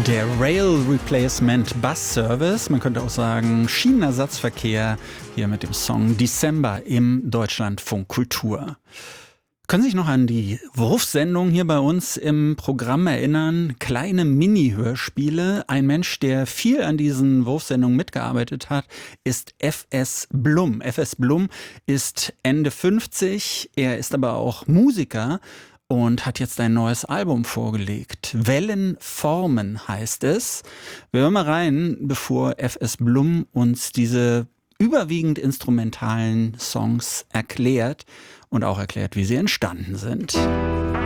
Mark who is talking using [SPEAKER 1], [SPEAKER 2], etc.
[SPEAKER 1] Der Rail Replacement Bus Service, man könnte auch sagen Schienenersatzverkehr, hier mit dem Song Dezember im Deutschlandfunk Kultur. Können Sie sich noch an die Wurfsendung hier bei uns im Programm erinnern? Kleine Mini-Hörspiele. Ein Mensch, der viel an diesen Wurfsendungen mitgearbeitet hat, ist F.S. Blum. F.S. Blum ist Ende 50, er ist aber auch Musiker und hat jetzt ein neues Album vorgelegt. Wellenformen heißt es. Wir hören mal rein, bevor F.S. Blum uns diese überwiegend instrumentalen Songs erklärt und auch erklärt, wie sie entstanden sind.